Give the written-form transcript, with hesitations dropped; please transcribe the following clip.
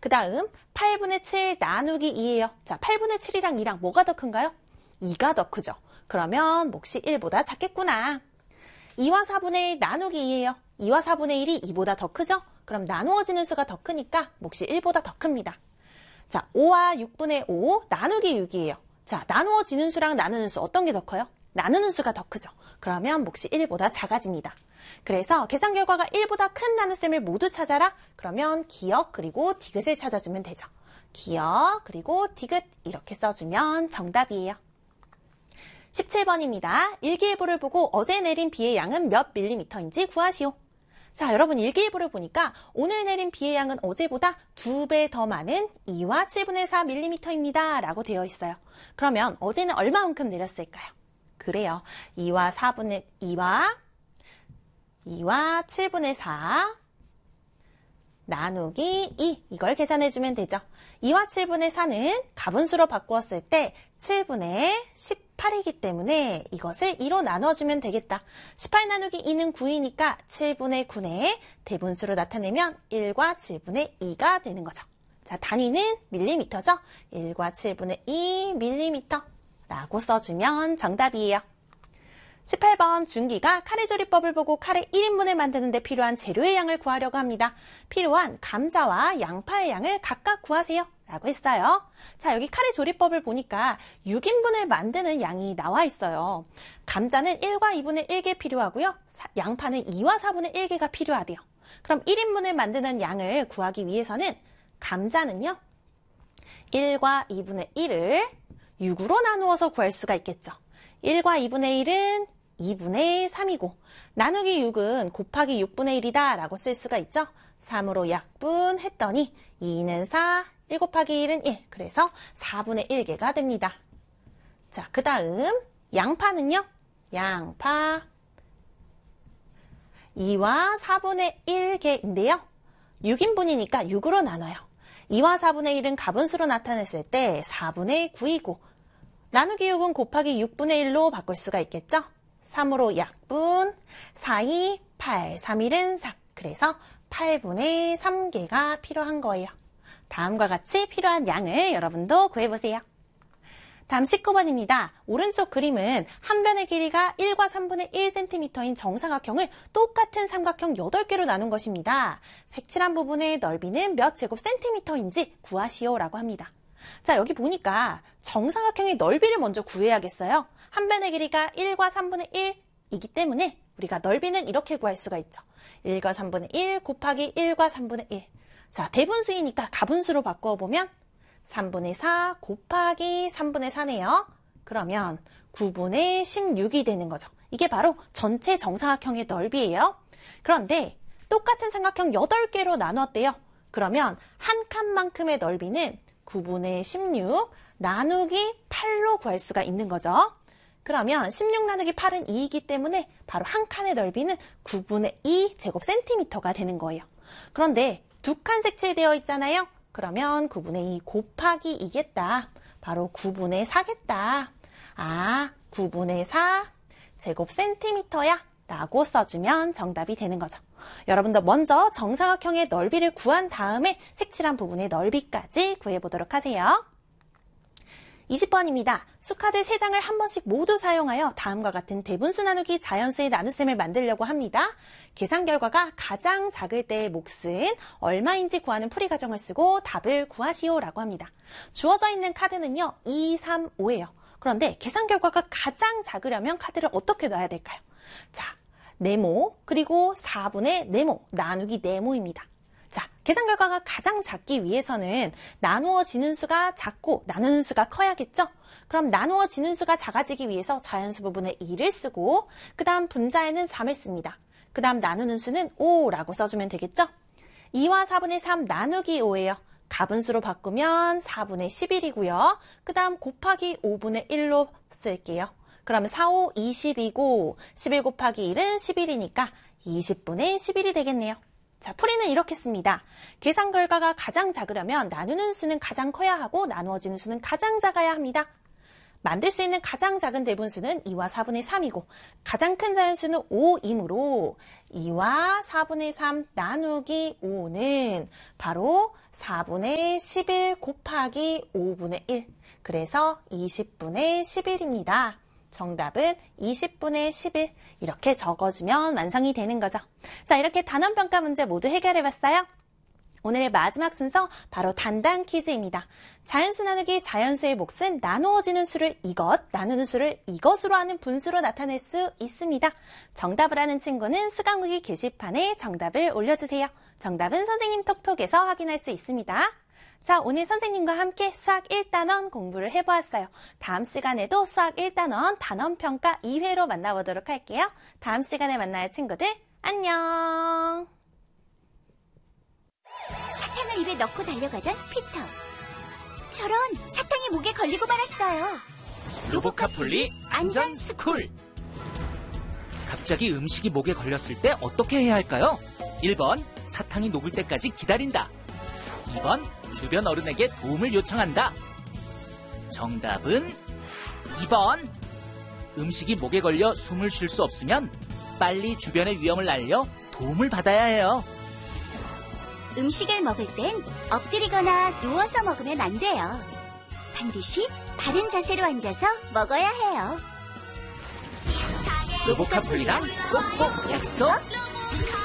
그 다음 8분의 7 나누기 2예요. 자, 8분의 7이랑 2랑 뭐가 더 큰가요? 2가 더 크죠. 그러면 몫이 1보다 작겠구나. 2와 4분의 1 나누기 2예요. 2와 4분의 1이 2보다 더 크죠? 그럼 나누어지는 수가 더 크니까 몫이 1보다 더 큽니다. 자, 5와 6분의 5 나누기 6이에요. 자, 나누어지는 수랑 나누는 수 어떤 게 더 커요? 나누는 수가 더 크죠. 그러면 몫이 1보다 작아집니다. 그래서 계산 결과가 1보다 큰 나눗셈을 모두 찾아라. 그러면 기역 그리고 디귿을 찾아주면 되죠. 기역 그리고 디귿 이렇게 써주면 정답이에요. 17번입니다. 일기예보를 보고 어제 내린 비의 양은 몇 밀리미터인지 구하시오. 자, 여러분 일기예보를 보니까 오늘 내린 비의 양은 어제보다 2배 더 많은 2와 7분의 4 밀리미터입니다. 라고 되어 있어요. 그러면 어제는 얼마만큼 내렸을까요? 그래요. 2와 7분의 4 나누기 2 이걸 계산해주면 되죠. 2와 7분의 4는 가분수로 바꾸었을 때 7분의 18이기 때문에 이것을 2로 나눠주면 되겠다. 18 나누기 2는 9이니까 7분의 9의 대분수로 나타내면 1과 7분의 2가 되는 거죠. 자, 단위는 밀리미터죠. 1과 7분의 2 밀리미터라고 써주면 정답이에요. 18번 준기가 카레조리법을 보고 카레 1인분을 만드는 데 필요한 재료의 양을 구하려고 합니다. 필요한 감자와 양파의 양을 각각 구하세요. 라고 했어요. 자, 여기 카레조리법을 보니까 6인분을 만드는 양이 나와 있어요. 감자는 1과 2분의 1개 필요하고요. 양파는 2와 4분의 1개가 필요하대요. 그럼 1인분을 만드는 양을 구하기 위해서는 감자는요. 1과 2분의 1을 6으로 나누어서 구할 수가 있겠죠. 1과 2분의 1은 2분의 3이고 나누기 6은 곱하기 6분의 1이다 라고 쓸 수가 있죠. 3으로 약분했더니 2는 4, 1 곱하기 1은 1, 그래서 4분의 1개가 됩니다. 자, 그 다음 양파는요. 양파 2와 4분의 1개인데요. 6인분이니까 6으로 나눠요. 2와 4분의 1은 가분수로 나타냈을 때 4분의 9이고 나누기 6은 곱하기 6분의 1로 바꿀 수가 있겠죠. 3으로 약분, 4, 2, 8, 3, 1은 4. 그래서 8분의 3개가 필요한 거예요. 다음과 같이 필요한 양을 여러분도 구해보세요. 다음 19번입니다. 오른쪽 그림은 한 변의 길이가 1과 3분의 1cm인 정사각형을 똑같은 삼각형 8개로 나눈 것입니다. 색칠한 부분의 넓이는 몇 제곱 센티미터인지 구하시오라고 합니다. 자, 여기 보니까 정사각형의 넓이를 먼저 구해야겠어요. 한 변의 길이가 1과 3분의 1이기 때문에 우리가 넓이는 이렇게 구할 수가 있죠. 1과 3분의 1 곱하기 1과 3분의 1. 자, 대분수이니까 가분수로 바꿔보면 3분의 4 곱하기 3분의 4네요. 그러면 9분의 16이 되는 거죠. 이게 바로 전체 정사각형의 넓이에요. 그런데 똑같은 삼각형 8개로 나눴대요. 그러면 한 칸만큼의 넓이는 9분의 16 나누기 8로 구할 수가 있는 거죠. 그러면 16 나누기 8은 2이기 때문에 바로 한 칸의 넓이는 9분의 2 제곱센티미터가 되는 거예요. 그런데 두 칸 색칠되어 있잖아요. 그러면 9분의 2 곱하기 2겠다. 바로 9분의 4겠다. 아, 9분의 4 제곱센티미터야 라고 써주면 정답이 되는 거죠. 여러분도 먼저 정사각형의 넓이를 구한 다음에 색칠한 부분의 넓이까지 구해보도록 하세요. 20번입니다. 수카드 3장을 한 번씩 모두 사용하여 다음과 같은 대분수 나누기 자연수의 나눗셈을 만들려고 합니다. 계산 결과가 가장 작을 때의 몫은 얼마인지 구하는 풀이 과정을 쓰고 답을 구하시오라고 합니다. 주어져 있는 카드는요. 2, 3, 5예요. 그런데 계산 결과가 가장 작으려면 카드를 어떻게 놔야 될까요? 자, 네모 그리고 4분의 네모 나누기 네모입니다. 자, 계산 결과가 가장 작기 위해서는 나누어지는 수가 작고 나누는 수가 커야겠죠? 그럼 나누어지는 수가 작아지기 위해서 자연수 부분에 2를 쓰고 그 다음 분자에는 3을 씁니다. 그 다음 나누는 수는 5라고 써주면 되겠죠? 2와 4분의 3 나누기 5예요. 가분수로 바꾸면 4분의 11이고요. 그 다음 곱하기 5분의 1로 쓸게요. 그러면 4, 5, 20이고 11 곱하기 1은 11이니까 20분의 11이 되겠네요. 자, 풀이는 이렇게 씁니다. 계산 결과가 가장 작으려면 나누는 수는 가장 커야 하고 나누어지는 수는 가장 작아야 합니다. 만들 수 있는 가장 작은 대분수는 2와 4분의 3이고 가장 큰 자연수는 5이므로 2와 4분의 3 나누기 5는 바로 4분의 11 곱하기 5분의 1. 그래서 20분의 11입니다. 정답은 20분의 11 이렇게 적어주면 완성이 되는 거죠. 자, 이렇게 단원평가 문제 모두 해결해봤어요. 오늘의 마지막 순서 바로 단단 퀴즈입니다. 자연수 나누기 자연수의 몫은 나누어지는 수를 이것, 나누는 수를 이것으로 하는 분수로 나타낼 수 있습니다. 정답을 아는 친구는 수강후기 게시판에 정답을 올려주세요. 정답은 선생님 톡톡에서 확인할 수 있습니다. 자, 오늘 선생님과 함께 수학 1단원 공부를 해보았어요. 다음 시간에도 수학 1단원 단원평가 2회로 만나보도록 할게요. 다음 시간에 만나요, 친구들. 안녕! 사탕을 입에 넣고 달려가던 피터. 저런, 사탕이 목에 걸리고 말았어요. 로보카폴리 안전 스쿨. 갑자기 음식이 목에 걸렸을 때 어떻게 해야 할까요? 1번, 사탕이 녹을 때까지 기다린다. 2번, 주변 어른에게 도움을 요청한다. 정답은 2번. 음식이 목에 걸려 숨을 쉴 수 없으면 빨리 주변의 위험을 알려 도움을 받아야 해요. 음식을 먹을 땐 엎드리거나 누워서 먹으면 안 돼요. 반드시 바른 자세로 앉아서 먹어야 해요. 로보카폴리랑 꼭꼭 약속!